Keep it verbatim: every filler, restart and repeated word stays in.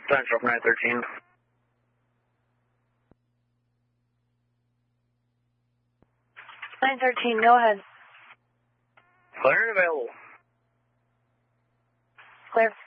Central nine thirteen. nine thirteen, go ahead. Clear and available. Clear.